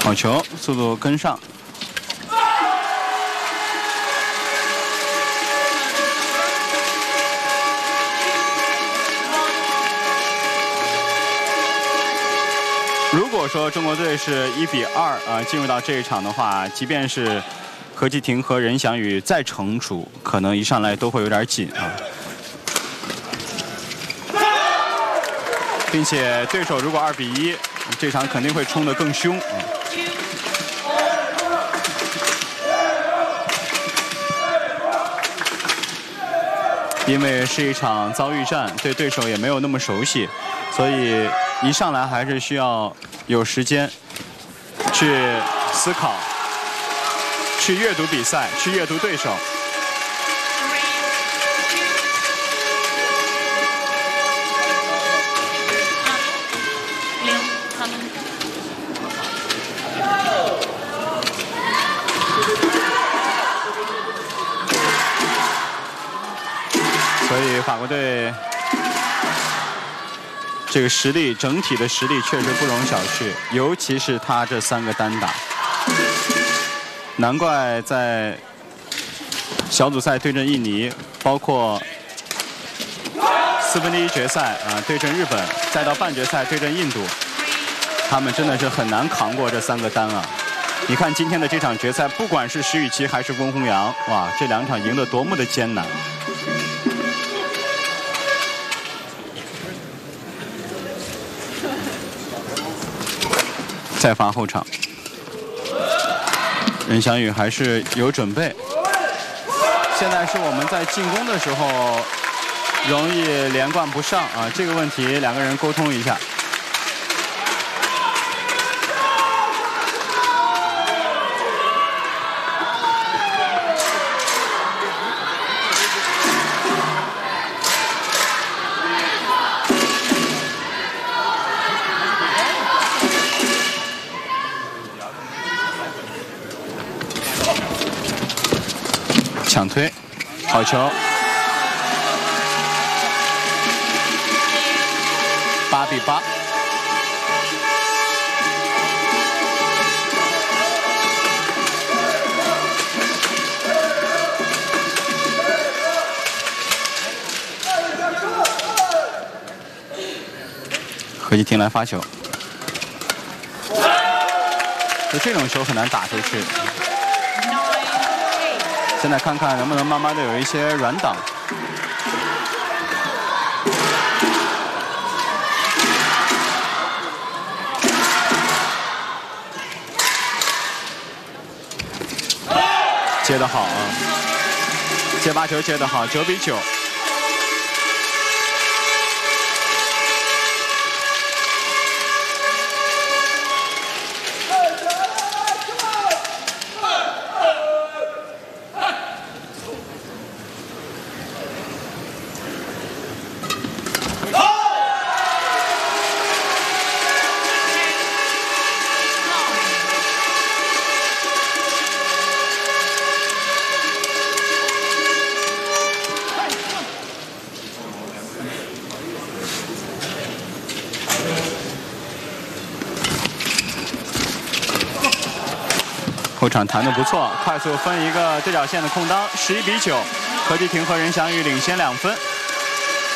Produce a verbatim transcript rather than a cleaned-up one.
好球，速度跟上。如果说中国队是一比二啊进入到这一场的话，即便是何继廷和任翔宇再成熟，可能一上来都会有点紧啊。并且对手如果二比一，这场肯定会冲得更凶啊。因为是一场遭遇战，对对手也没有那么熟悉，所以一上来还是需要有时间去思考、去阅读比赛、去阅读对手。所以法国队这个实力，整体的实力确实不容小视，尤其是他这三个单打，难怪在小组赛对阵印尼，包括四分之一决赛啊对阵日本，再到半决赛对阵印度，他们真的是很难扛过这三个单啊！你看今天的这场决赛，不管是石宇奇还是温宏洋，哇，这两场赢得多么的艰难！再发后场，任翔宇还是有准备。现在是我们在进攻的时候容易连贯不上啊，这个问题两个人沟通一下。抢推，好球，八比八。何继廷来发球，就这种球很难打出去。现在看看能不能慢慢的有一些软挡。接得好啊，接发球接得好，九比九。后场弹得不错，快速分一个对角线的空当，十一比九，何继廷和任翔宇领先两分。